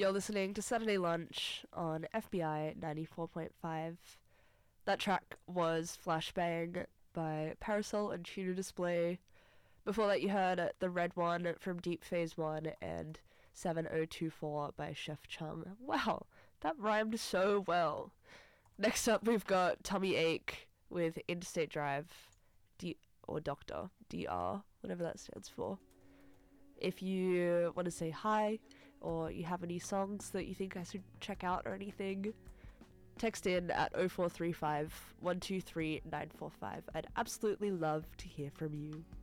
You're listening to Saturday Lunch on FBI 94.5. That track was Flashbang by Parasol and Tuner Display. Before that you heard The Red One from Deep Phase 1 and 7024 by Chef Chung. Wow, that rhymed so well. Next up we've got Tummy Ache with Interstate Drive, or Doctor, DR, whatever that stands for. If you want to say hi, or you have any songs that you think I should check out or anything, text in at 0435 123 945. I'd absolutely love to hear from you.